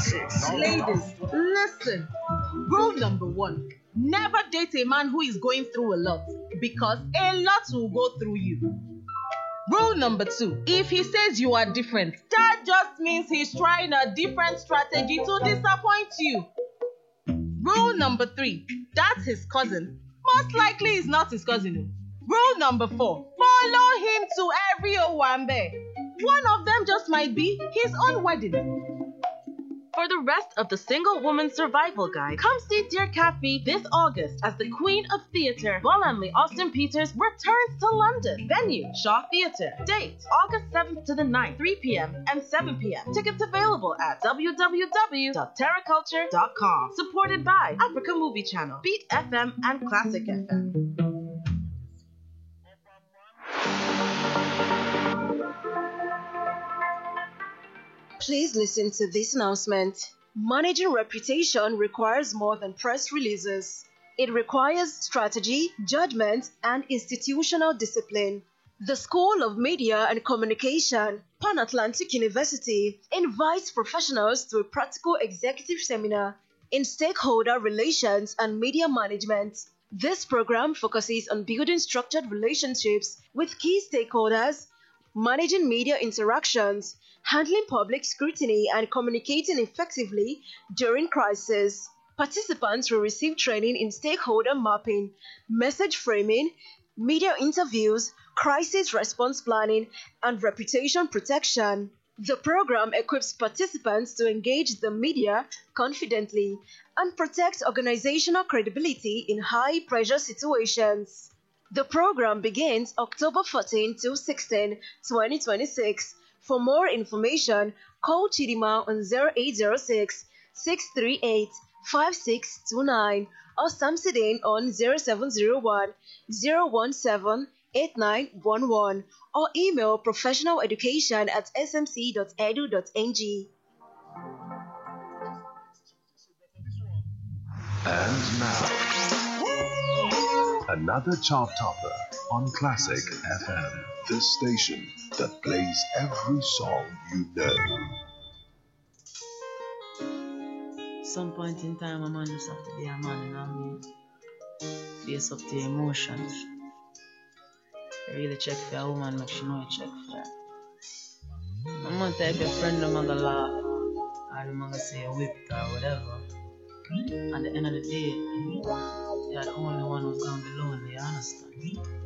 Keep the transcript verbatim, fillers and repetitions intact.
Ladies, listen. Rule number one. Never date a man who is going through a lot, because a lot will go through you. Rule number two. If he says you are different, that just means he's trying a different strategy to disappoint you. Rule number three. That's his cousin. Most likely is not his cousin. Rule number four. Follow him to every Owambe. One of them just might be his own wedding. For the rest of the Single Woman Survival Guide, come see Dear Kathy this August as the Queen of Theatre, Bolanley Austin Peters, returns to London. Venue, Shaw Theatre. Date, August seventh to the ninth, three p.m. and seven p.m. Tickets available at w w w dot terraculture dot com. Supported by Africa Movie Channel, Beat F M, and Classic F M. Please listen to this announcement. Managing reputation requires more than press releases. It requires strategy, judgment, and institutional discipline. The School of Media and Communication, Pan Atlantic University, invites professionals to a practical executive seminar in stakeholder relations and media management. This program focuses on building structured relationships with key stakeholders, managing media interactions, handling public scrutiny, and communicating effectively during crisis. Participants will receive training in stakeholder mapping, message framing, media interviews, crisis response planning, and reputation protection. The program equips participants to engage the media confidently and protect organizational credibility in high-pressure situations. The program begins October fourteenth to sixteenth, twenty twenty-six. For more information, call Chidima on zero eight zero six, six three eight, five six two nine or Samsudin on zero seven zero one, zero one seven, eight nine one one or email professionaleducation at s m c dot e d u dot n g. And now, another chart topper on Classic F M, the station that plays every song you know. Some point in time, a man just have to be a man, you know what I mean? Face up to your emotions. You really check for a woman, make she know you check for her. I'm not type your friend, I'm gonna laugh, or I'm gonna say you whipped or whatever. At the end of the day, you're the only one who's gonna be lonely, you understand?